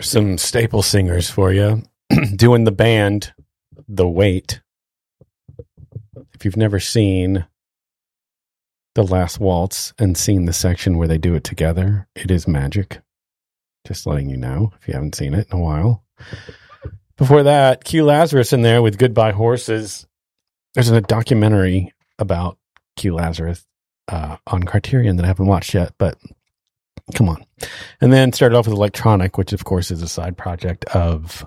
some staple singers for you. Doing the band, The Wait. If you've never seen The Last Waltz and seen the section where they do it together, it is magic. Just letting you know if you haven't seen it in a while. Before that, Q Lazarus in there with Goodbye Horses. There's a documentary about Q Lazarus on Criterion that I haven't watched yet, but come on. And then started off with Electronic, which of course is a side project of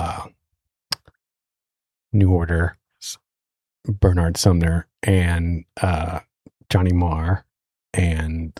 New Order, Bernard Sumner, and Johnny Marr, and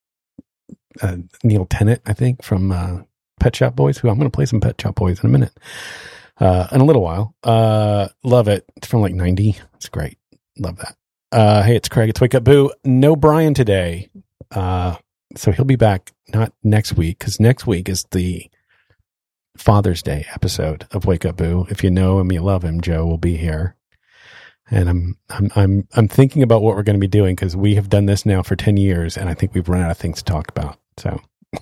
Neil Tennant, I think, from Pet Shop Boys, who I'm going to play some Pet Shop Boys in a minute. In a little while. Love it. It's from like 90. It's great. Love that. Hey, it's Craig. It's Wake Up Boo. No Brian today. So he'll be back not next week, because next week is the Father's Day episode of Wake Up Boo. If you know him, you love him, Joe will be here. And I'm thinking about what we're going to be doing, because we have done this now for 10 years, and I think we've run out of things to talk about. So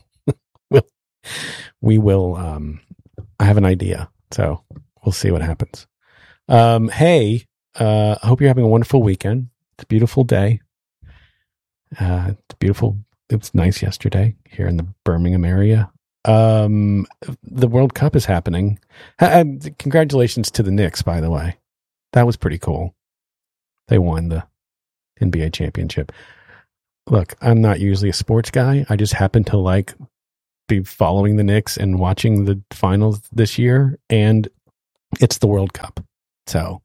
we will. I have an idea, so we'll see what happens. Hey, I hope you're having a wonderful weekend. It's a beautiful day. It's beautiful. It was nice yesterday here in the Birmingham area. The World Cup is happening. Congratulations to the Knicks, by the way. That was pretty cool. They won the NBA championship. Look, I'm not usually a sports guy. I just happen to be following the Knicks and watching the finals this year, and it's the World Cup. So,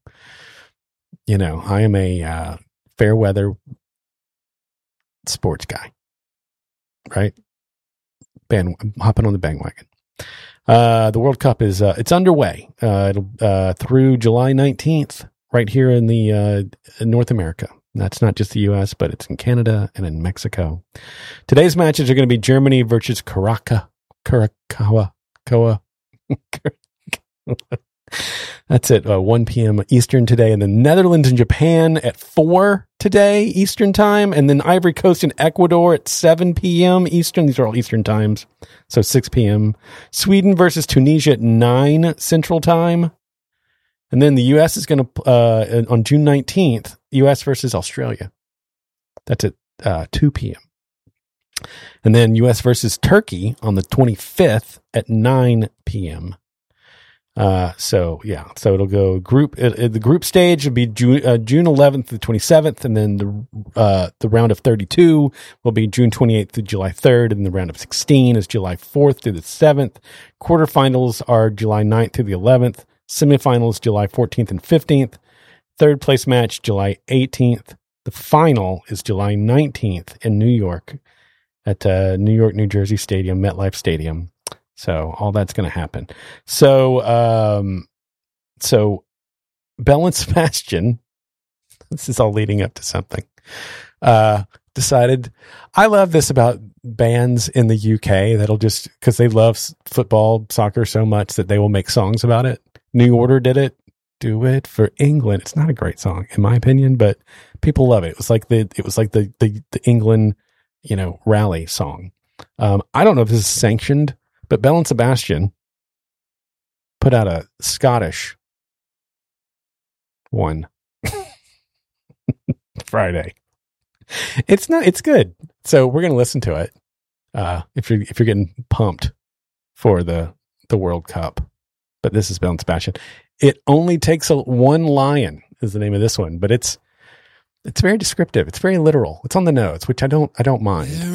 I am a fair weather sports guy, right? Hopping on the bandwagon. The World Cup is it's underway. It'll through July 19th, right here in the North America. That's not just the U.S., but it's in Canada and in Mexico. Today's matches are going to be Germany versus Curacao. That's it. 1 p.m. Eastern today. And then Netherlands and Japan at 4 today Eastern time. And then Ivory Coast and Ecuador at 7 p.m. Eastern. These are all Eastern times. So 6 p.m. Sweden versus Tunisia at 9 Central time. And then the U.S. is going to, on June 19th, U.S. versus Australia. That's at 2 p.m. And then U.S. versus Turkey on the 25th at 9 p.m. So it'll go the group stage will be June 11th to 27th, and then the round of 32 will be June 28th to July 3rd, and the round of 16 is July 4th through the 7th. Quarterfinals are July 9th through the 11th. Semifinals July 14th and 15th. Third place match July 18th. The final is July 19th in New York at New York, New Jersey Stadium, MetLife Stadium. So all that's going to happen. So Belle and Sebastian, this is all leading up to something, decided, I love this about bands in the UK that'll just, because they love football, soccer so much that they will make songs about it. New Order did it. Do it for England. It's not a great song, in my opinion, but people love it. It was like the England, rally song. I don't know if this is sanctioned, but Belle and Sebastian put out a Scottish one Friday. It's good. So we're going to listen to it. If you're getting pumped for the World Cup, but this is Belle and Sebastian. It only takes one lion is the name of this one, but it's very descriptive. It's very literal. It's on the nose, which I don't mind.